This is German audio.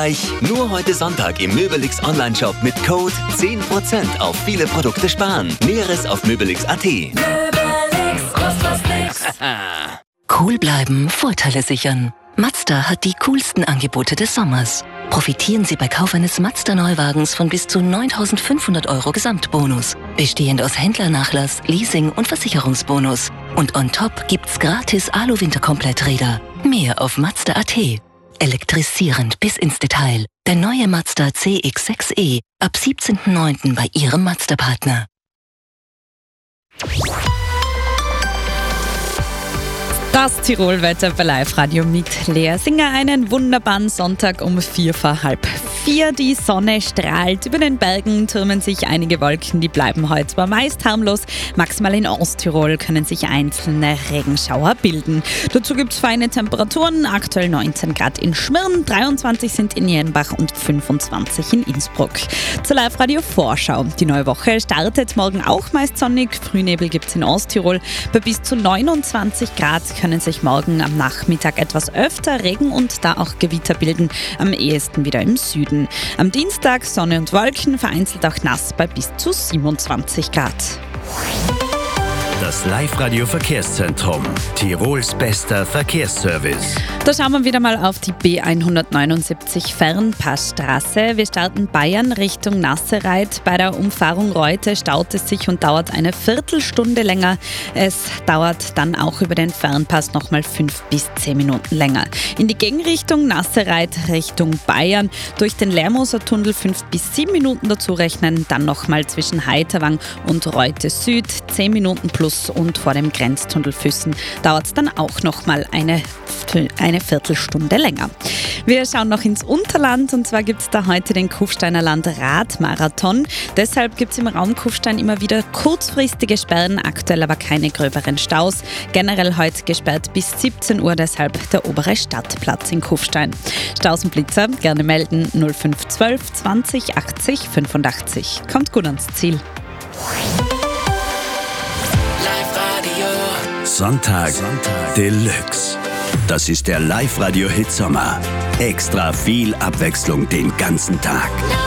Nur heute Sonntag im Möbelix Onlineshop mit Code 10% auf viele Produkte sparen. Näheres auf möbelix.at. Cool bleiben, Vorteile sichern. Mazda hat die coolsten Angebote des Sommers. Profitieren Sie bei Kauf eines Mazda-Neuwagens von bis zu 9.500 € Gesamtbonus. Bestehend aus Händlernachlass, Leasing und Versicherungsbonus. Und on top gibt's gratis Alu-Winterkompletträder. Mehr auf Mazda.at. Elektrisierend bis ins Detail. Der neue Mazda CX-6e ab 17.09. bei Ihrem Mazda-Partner. Das Tirolwetter bei Live-Radio mit Lea Singer. Einen wunderbaren Sonntag um 4:45. Die Sonne strahlt. Über den Bergen türmen sich einige Wolken, die bleiben heute zwar meist harmlos. Maximal in Osttirol können sich einzelne Regenschauer bilden. Dazu gibt es feine Temperaturen. Aktuell 19 Grad in Schmirn, 23 sind in Jenbach und 25 in Innsbruck. Zur Live-Radio-Vorschau. Die neue Woche startet morgen auch meist sonnig. Frühnebel gibt es in Osttirol. Bei bis zu 29 Grad können sich morgen am Nachmittag etwas öfter Regen und da auch Gewitter bilden, am ehesten wieder im Süden. Am Dienstag Sonne und Wolken, vereinzelt auch nass bei bis zu 27 Grad. Das Live-Radio Verkehrszentrum, Tirols bester Verkehrsservice. Da schauen wir wieder mal auf die B179 Fernpassstraße. Wir starten Bayern Richtung Nassereit. Bei der Umfahrung Reute staut es sich und dauert eine Viertelstunde länger. Es dauert dann auch über den Fernpass nochmal 5 bis 10 Minuten länger. In die Gegenrichtung Nassereit Richtung Bayern. Durch den Lermoser-Tunnel 5 bis 7 Minuten dazu rechnen. Dann nochmal zwischen Heiterwang und Reute Süd 10 Minuten plus. Und vor dem Grenztunnel Füssen dauert es dann auch nochmal eine Viertelstunde länger. Wir schauen noch ins Unterland und zwar gibt es da heute den Kufsteiner Land Radmarathon. Deshalb gibt es im Raum Kufstein immer wieder kurzfristige Sperren, aktuell aber keine gröberen Staus. Generell heute gesperrt bis 17 Uhr, deshalb der obere Stadtplatz in Kufstein. Staus und Blitzer gerne melden 0512 20 80 85. Kommt gut ans Ziel. Sonntag Deluxe. Das ist der Live-Radio-Hitsommer. Extra viel Abwechslung den ganzen Tag.